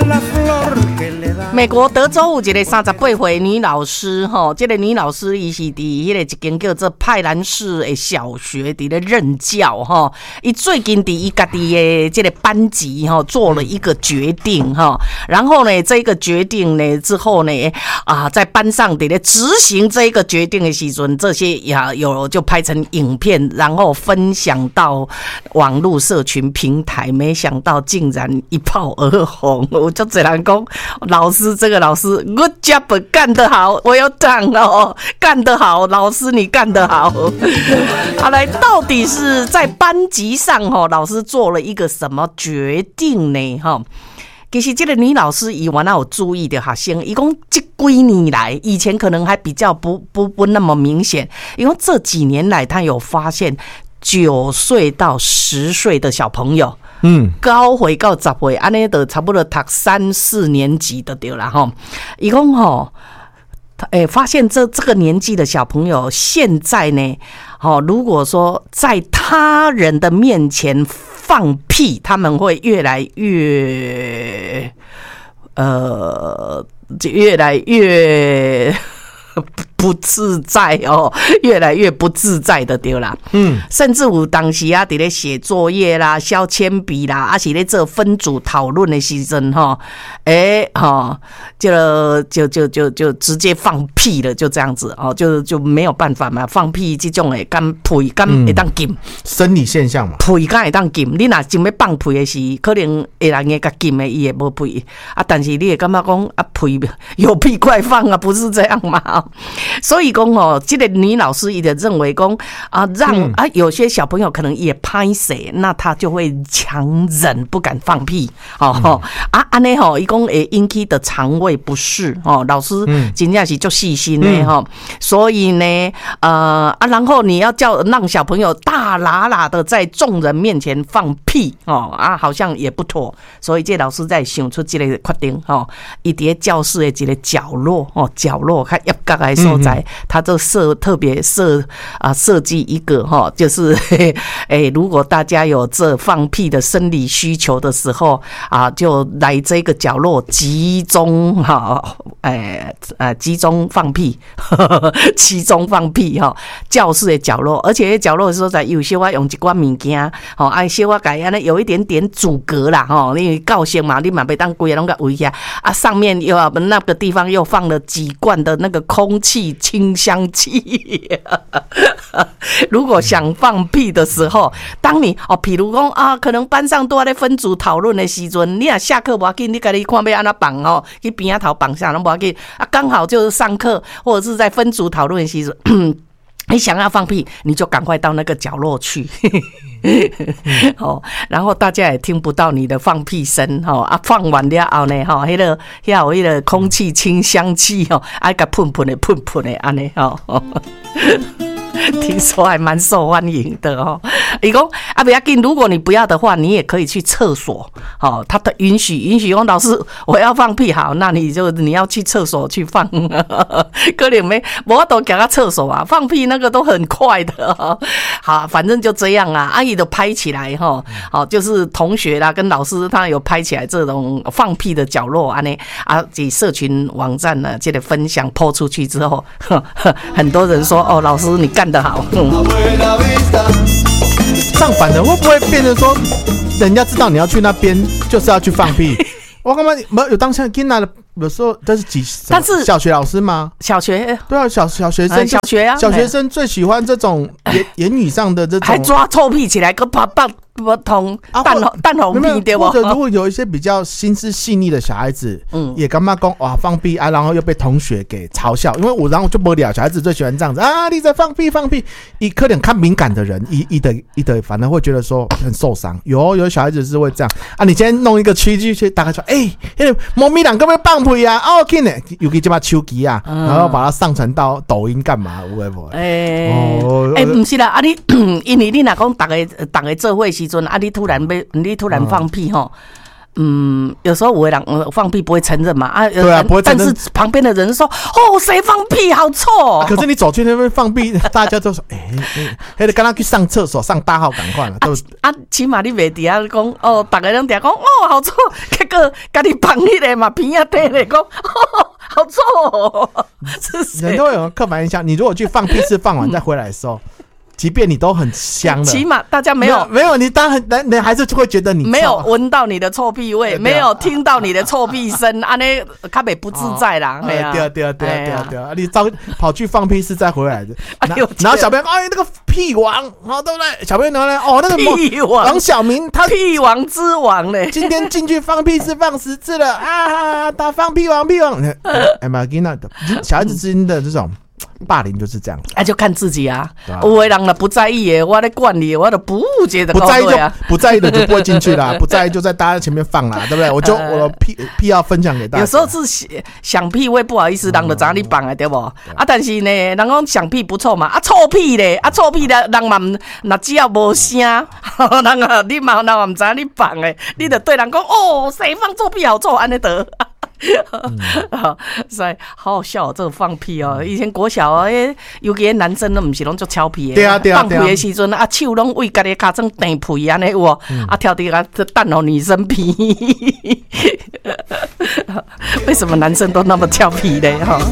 美国德州有一个38岁女老师吼，这个女老师伊是伫迄个一间叫做派兰市的小学伫咧任教吼。伊最近伫伊家己的这个班级吼做了一个决定吼，然后呢，这个决定呢之后呢在班上伫咧执行这个决定的时阵，这些有就拍成影片，然后分享到网络社群平台，没想到竟然一炮而红。我就只能讲，这个老师 good job 干得好，我有讲哦，干得好，老师你干得好。好，来，到底是在班级上老师做了一个什么决定呢？其实这个女老师以前有注意的学生，伊讲这几年来，以前可能还比较不那么明显，因为这几年来她有发现9岁到10岁的小朋友。9岁到10岁，安尼就差不多读3、4年级的对啦吼。伊讲发现这个年纪的小朋友现在呢，如果说在他人的面前放屁，他们会越来越不自在越来越不自在的对啦。甚至有当时在咧写作业啦、削铅笔啦，还是咧做分组讨论的时阵就直接放屁了，就这样子就没有办法嘛，放屁这种的敢屁敢会当禁， 生理现象嘛，屁敢会当禁。你若真要放屁的时，可能会人会甲禁的，伊会无屁但是你会感觉讲屁有屁快放啊，不是这样嘛？所以讲这个女老师也认为讲让有些小朋友可能也拍摄，那他就会强忍不敢放屁安尼伊讲会引起的肠胃不适老师真正是足细心的所以呢然后你要让小朋友大喇喇的在众人面前放屁好像也不妥，所以这老师在想出这个决定伊伫教室的一个角落较压角的所在，他就特别设计一个就是如果大家有这放屁的生理需求的时候就来这个角落集中放屁集中放屁教室的角落，而且那角落的时候在有些用一罐物件小可改有一点点阻隔啦因为高兴嘛，你嘛别当规个拢个围下上面又那个地方又放了几罐的那个空气清香剂如果想放屁的时候，当你譬如讲可能班上都在分组讨论的时阵，你下课不要紧，你自己看要怎么放去边仔头放下都不要紧刚好就是上课或者是在分组讨论的时阵你想要放屁，你就赶快到那个角落去然后大家也听不到你的放屁声放完了后呢那个空气清香剂个喷喷的安尼听说还蛮受欢迎的伊讲不要紧，如果你不要的话，你也可以去厕所他的允许说老师我要放屁，好，那你要去厕所去放可能没法度行到厕所放屁那个都很快的好，反正就这样阿姨都拍起来就是同学啦跟老师他有拍起来这种放屁的角落在社群网站呢这个分享 po 出去之后很多人说老师你干得好上反而会不会变成说人家知道你要去那边就是要去放屁我干嘛有当下跟的有时候这是但是小学老师吗？ 小学对啊，小学生小学小学生最喜欢这种言语上的这种， 还抓臭屁起来跟把同蛋红屁对不？ 或者如果有一些比较心思细腻的小孩子，也干嘛讲哇放屁然后又被同学给嘲笑，因为然后就不了，小孩子最喜欢这样子你在放屁，一可能看敏感的人，一的反而会觉得说很受伤。有小孩子是会这样你今天弄一个区去大概说猫咪两个会放屁OK 呢，尤其这把手机然后把它上传到抖音干嘛？会不会？ 不是啦，因为你若讲大家做伙时阵你突然放屁有时候我人放屁不会承认嘛对啊，不会承认。 但是旁边的人说：“哦，谁放屁，好臭哦！” 可是你走去那边放屁，大家都说：“还得跟他去上厕所，上大号赶快了。” 起码你袂底下讲哦，大家拢底下讲哦，好臭，结果家己放迄个嘛，边啊底咧讲哦，好臭哦。 人都有刻板印象，你如果去放屁是放完再回来的时候。即便你都很香了， 起码大家没有， 你当然人还是会觉得你臭没有闻到你的臭屁味，没有听到你的臭屁声，安尼较袂不自在啦。 对啊，你跑去放屁是再回来的，然后小朋友那个屁王，对不对？小朋友呢那个屁王王小明他屁王之王嘞， 今天进去放屁是放10次了啊！打放屁王，小孩子之间的这种。霸凌就是这样子， 就看自己啊。有的人不在意的，我在管你，我都不觉得。 不在意的就不会进去啦，不在意就在大家前面放啦，对不对？我的屁要分享给大家。 有时候是想屁，我也不好意思，人就知道你放的，对不？但是呢，人讲想屁不臭嘛，臭屁咧，臭屁咧，人嘛那只要无声，人啊，你嘛唔知你放的，你就对人讲哦，谁放臭屁好臭，安尼得。所以好好笑这个放屁哦！以前国小尤其男生都不是拢做俏皮的， 对啊， 放屁的时阵手拢为家己脚趾垫屁安尼有无？跳伫个蛋哦女生屁，为什么男生都那么俏皮嘞？哈。